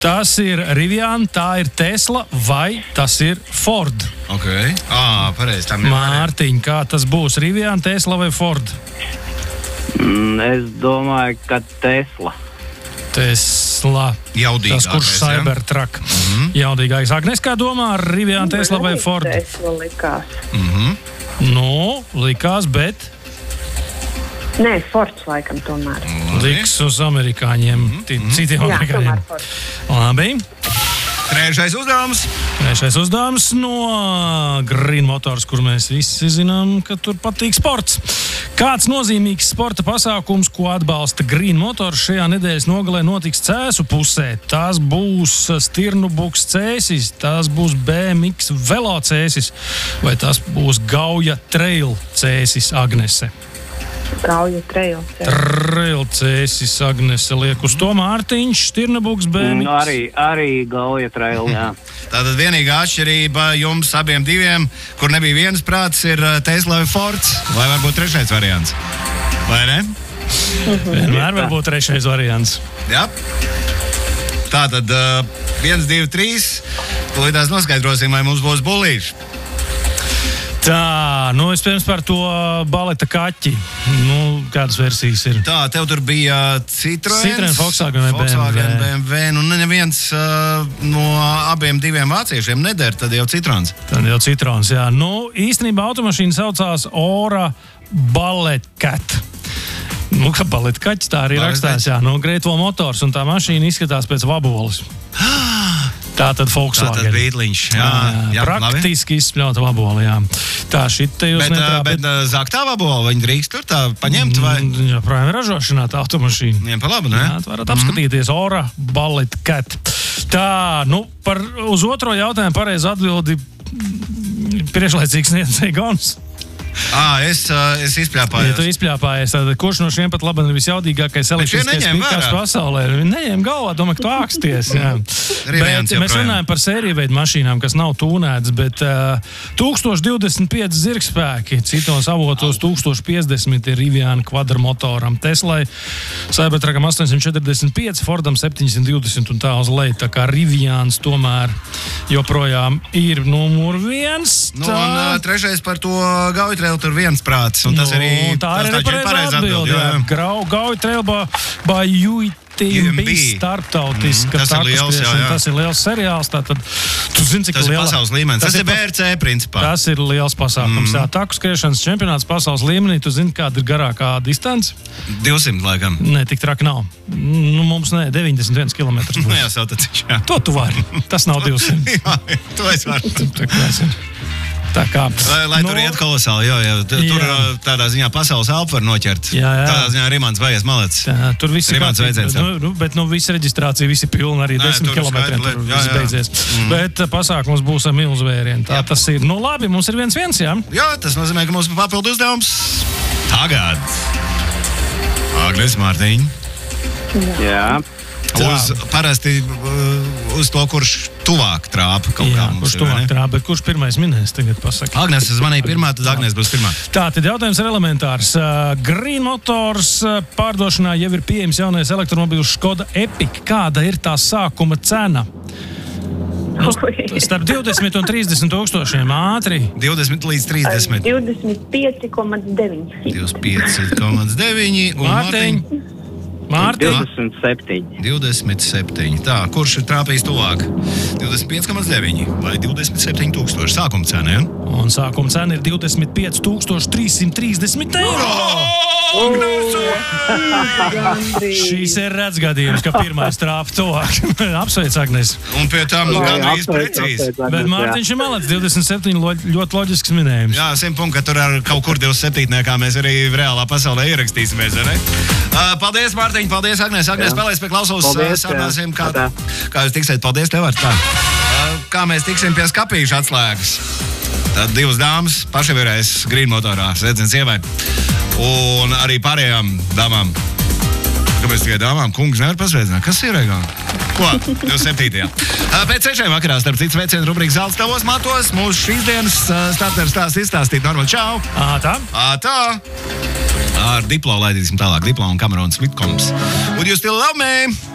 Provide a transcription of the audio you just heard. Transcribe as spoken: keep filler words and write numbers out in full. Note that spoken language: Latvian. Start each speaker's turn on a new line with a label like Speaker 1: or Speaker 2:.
Speaker 1: tas ir Rivian, tā ir Tesla vai tas ir Ford?
Speaker 2: Ok. Ā, pareizi.
Speaker 1: Mārtiņ, kā tas būs? Rivian, Tesla vai Ford?
Speaker 3: Mm, es domāju, ka Tesla.
Speaker 1: Tesla.
Speaker 2: Jaudīgākais,
Speaker 1: tas, kurš Cybertruck. Mm-hmm. Jaudīgākais. Agnes, kā domā, Rivian, Tesla vai Ford?
Speaker 4: Tesla likās.
Speaker 2: Mhm.
Speaker 1: Nu, likās, bet...
Speaker 4: Nē, Fords laikam tomēr.
Speaker 1: Liks uz amerikāņiem, mm-hmm. citiem
Speaker 4: Jā,
Speaker 1: amerikāņiem.
Speaker 4: tomēr Fords.
Speaker 1: Labi.
Speaker 2: Trešais uzdevums.
Speaker 1: Trešais uzdevums no Green Motors, kur mēs visi zinām, ka tur patīk sports. Kāds nozīmīgs sporta pasākums, ko atbalsta Green Motors šajā nedēļas nogalē notiks Cēsu pusē? Tas būs Stirnubuks Cēsis, tas būs B M X Velo Cēsis vai tas būs Gauja Trail Cēsis, Agnese?
Speaker 4: Gauja Trail Cēsis.
Speaker 1: Trail Cēsis, Agnese liek uz to. Mārtiņš, Stirnubuks, B M X.
Speaker 3: Nu, arī, arī Gauja Trail, jā.
Speaker 2: Tātad vienīgā atšķirība jums abiem diviem, kur nebija viens prāts, ir Tesla vai Fords, vai varbūt trešais variants. Vai ne?
Speaker 1: Vienmēr var būt trešais variants.
Speaker 2: Jā. Tātad viens, divi, trīs. Tūlītās noskaidrosim, vai mums būs bulīši.
Speaker 1: Tā, nu es pirms par to baleta kaķi. Nu, kādas versijas ir?
Speaker 2: Tā, tev tur bija Citroens,
Speaker 1: Citroen, Volkswagen vai
Speaker 2: Volkswagen,
Speaker 1: B M W.
Speaker 2: B M W. Nu, neviens uh, no abiem diviem vāciešiem neder, tad jau Citrons.
Speaker 1: Tad jau Citrons, jā. Nu, īstenībā automašīna saucās Ora Ballet Cat. Nu, kā baleta kaķis, tā arī
Speaker 2: Ballet
Speaker 1: rakstās, jā. Nu, Great Wall Motors, un tā mašīna izskatās pēc vaboles. Tā tad Volkswagen.
Speaker 2: Tā tad Beetliņš, jā.
Speaker 1: jā, jā praktiski izspļauta vabola, jā. Tā šita jūs
Speaker 2: bet,
Speaker 1: netrā,
Speaker 2: bet... Bet zaktā vabola, viņi drīkst tur tā paņemt, vai?
Speaker 1: Jā, projām ražošanā tā automašīna.
Speaker 2: Viņiem pa labu, ne?
Speaker 1: Jā, tu varat apskatīties mm-hmm. Ora Ballet Cat. Tā, nu, par, uz otro jautājumu pareizi atbildi priekšlaicīgs sniedzēja Gons.
Speaker 2: À, es, es izpļāpājos.
Speaker 1: Ja tu izpļāpājies, tad kurš no šiem pat labi ir visjaudīgākais elektriskais pikārs pasaulē? Neņem galvā, domāju, ka tu āksties. Bet mēs runājam par sērijveidu mašīnām, kas nav tūnētas, bet uh, tūkstoš divdesmit pieci zirgspēki, citos avotos tūkstoš piecdesmit ir Rivian kvadrmotoram, Teslai Cybertruckam astoņsimt četrdesmit pieci, Fordam septiņsimt divdesmit un tā uz leju. Tā kā Rivians tomēr joprojām ir numur viens.
Speaker 2: Tā. Nu, un uh, trešais par to Gauja Trail tur viens prāts, un tas
Speaker 1: no,
Speaker 2: arī
Speaker 1: tā
Speaker 2: tas
Speaker 1: ir pareizi atbild. Gauja Trail by U T M B starptautiska.
Speaker 2: Mm, tas ir liels, jā, jā.
Speaker 1: Tas ir liels seriāls, tātad tu zini, cik
Speaker 2: tas
Speaker 1: liela.
Speaker 2: Tas ir pasaules līmenis, tas, tas ir B R C principā.
Speaker 1: Tas ir liels pasākums, mm. jā. Taku skriešanas čempionāts pasaules līmenī, tu zini, kāda ir garākā distance?
Speaker 2: divsimt, laikam.
Speaker 1: Nē, tik traki nav. Nu, mums nē, deviņdesmit viens kilometrs būs.
Speaker 2: Nu jā, sautaciņš, jā.
Speaker 1: To tu vari, tas nav divsimt.
Speaker 2: Jā, to es varu.
Speaker 1: Tā kā,
Speaker 2: lai lai no, tur iet kolosāli, jo, jo tur
Speaker 1: jā.
Speaker 2: Tādā ziņā pasaules alpu var noķert.
Speaker 1: Jā, jā.
Speaker 2: Tādā ziņā Rimants Vajas malets.
Speaker 1: Jā, tur viss ir
Speaker 2: kāds,
Speaker 1: nu, nu, bet nu visa reģistrācija, visi pilni arī Nē, desmit kilometriem tur jā, viss beidzies. Mm. Bet pasākums būs ar milzu vērienu. Tā jā. Tas ir, nu labi, mums ir viens viens, jā?
Speaker 2: Jā, tas nozīmē, ka mums ir papildu uzdevums. Tagad. Agnes Mārtiņ.
Speaker 3: Jā.
Speaker 2: Uz, parasti uz to, kurš tuvāk trāpa kaut
Speaker 1: Jā,
Speaker 2: kā mums
Speaker 1: kurš
Speaker 2: ir,
Speaker 1: tuvāk trāpa, bet kurš pirmais minēs tagad pasaka?
Speaker 2: Agnes zvanīja pirmā, tad Agnes būs pirmā.
Speaker 1: Tā, tad jautājums ir elementārs. Green Motors pārdošanā jau ir pieejams jaunais elektromobīls Škoda Epic. Kāda ir tā sākuma cena? Starp divdesmit un trīsdesmit tūkstošiem ātri.
Speaker 2: divdesmit līdz trīsdesmit.
Speaker 4: divdesmit pieci komats deviņi.
Speaker 2: divdesmit pieci komats deviņi. Un
Speaker 1: Mārtiņ. Mārtiņ.
Speaker 3: divdesmit septiņi.
Speaker 2: divdesmit septiņi. Tā, kurš ir trāpījis tuvāk? divdesmit pieci komats deviņi vai divdesmit septiņi tūkstoši. Sākuma cena, ja?
Speaker 1: Un sākuma cena ir divdesmit pieci tūkstoši trīssimt trīsdesmit eiro.
Speaker 2: Oh!
Speaker 1: Šīs ir redz gadījums, ka pirmais trāpa tuvāk. Apsveic, Agnes.
Speaker 2: Un pie tam nu, gandrīz precīzi.
Speaker 1: Bet Mārtiņš ir malets, divdesmit septiņi lo, ļoti loģisks minējums.
Speaker 2: Jā, simt punkti, ka tur ar kaut kur divdesmit septītniekā mēs arī reālā pasaulē ierakstīsimies, ne? Uh, paldies, Mārtiņ, paldies, Agnes. Agnes, spēlēs pie klausos. Sarunāsim, kā, kā jūs tiksiet. Paldies tev ar tā. Uh, kā mēs tiksim pie skapīšu atslēgas. Tad divas dāmas pašavirēs Green Motorā. Sveiciens sievai. Un arī pārējām dāmām. Kāpēc tikai dāmām? Kungs nevar pasveicināt. Kas ir reigā? Ko? divdesmit septītajā Pēc sešiem vakarā, starp citu sveicienu rubrika Zelta stāvos matos. Mūsu šīs dienas starteru stāsts izstāstīt Normāli. Čau!
Speaker 1: Ātā!
Speaker 2: Ātā! Ar Diplo laidīsim tālāk. Diplo un Cameron Smitcombs. Would you still love me?